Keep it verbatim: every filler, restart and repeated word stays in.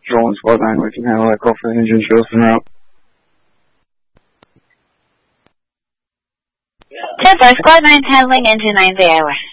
Patrol and Squad nine, we can handle that call for the engine shows en route. ten four, Squad nine handling engine nine, the hour.